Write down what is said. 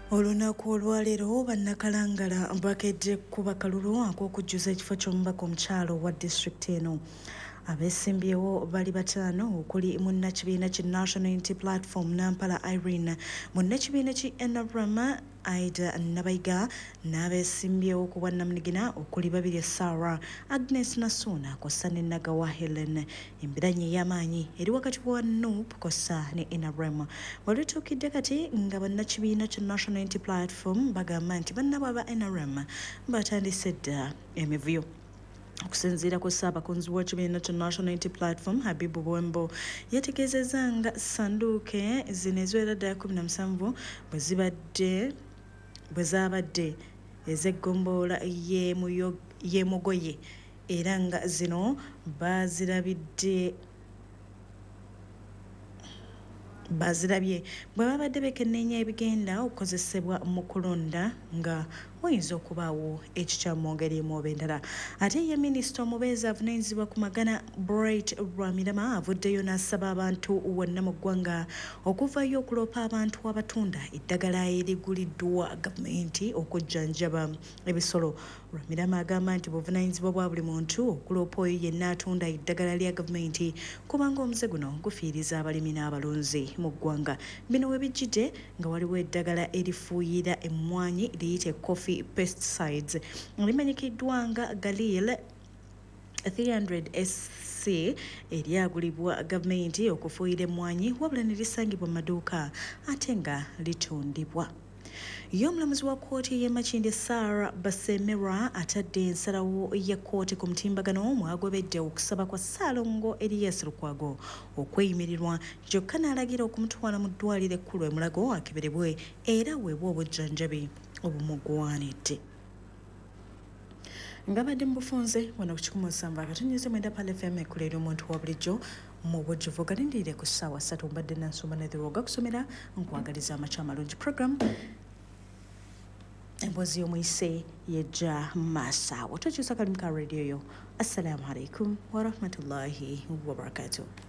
Olunaku olwaleero bannakalangala bakedde kuba kalulu ak'okujjuza ekifo ky'omubaka omukyalo wa disitulikiti eno. Abeesimbyewo bali bataano okuli munnakibiina ki National Unity Platform Nampala Irene, munnakibiina ki NRM Aida Nabayiga, n'abeesimbyewo ku bwannamunigina okuli babiri Sarah, Agnes Nasuna kw'ossa ne Nagawa Helen. Embiranye ey'amaanyi eri wakati wa NUP kw'ossa ne NRM. Walituukidde kati nga bannakibiina ki National Unity Platform bagamba nti bannabwe aba NRM batandise dda emivuyo. Okusinziira ku ssaabakunzi w'ekibiina kya National Unity Platform Habibu Bwembo yategeezezza nga sanduuke zino eziwera ddala 17 bwe zaabadde ez'eggombolola y'e Mugoye era nga zino bazirabye bwe babadde bekenneenya ebigenda okukozesebwa mu kulonda nga wayinza okubaawo ekikyamu mu ngeri emu oba endala. Ate ye minisita omubeezi avunaanyizibwa ku magana Bright Rwamirama avuddeyo n'asaba abantu wonna mu ggwanga okuvaayo okuloopa abantu abatunda eddagala eriguliddwa gavumenti okujjanjaba ebisolo. Rwamirama agamba nti buvunaanyizibwa bwa buli muntu okuloopa oyo yenna atunda eddagala lya gavumenti kubanga omuze guno gufiiriza abalimi n'abalunzi mu ggwanga. Bino we bijjidde nga waliwo eddagala erifuuyira emmwanyi liyite coffee pesticides limanyikiddwa nga Galil 300 SC eryagulibwa gavumenti okufuuyira emmwanyi wabula ne lisangibwa mu maduuka ate nga litundibwa. Y'omulamuzi wa kkooti y'e Makindye Sarah Basemerwa atadde ensalawo ya kkooti ku mutimbagano mwagobedde okusaba kwa Ssaalongo Erias Lukwago okweyimirirwa kyokka n'alagira okumutwala mu ddwaliro ekkulu e Mulago akeberebwe era weebwe obujjanjabi obumugwanidde. Ngabadde mu bufunze wano ku 107.9 Pal FM ekkulira omuntu wa bulijjo mu bujjuvu galindirire ku ssaawa 3 mbadde Nansumba Netherwoga kusomera nkwagaliza amakya amalungi program emboozi y'omuyise yejja Masaawo. Tokyusa kalimu ka radio yo. Assalamu alaikum wa rahmatullahi wa barakatuh.